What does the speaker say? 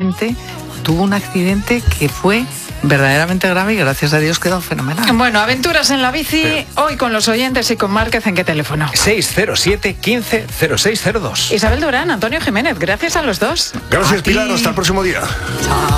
repente tuvo un accidente que fue verdaderamente grave y gracias a Dios quedó fenomenal. Bueno, aventuras en la bici, hoy con los oyentes y con Márquez. ¿En qué teléfono? 607 15 0602. Isabel Durán, Antonio Jiménez, gracias a los dos. Gracias, Pilar, hasta el próximo día. Chao.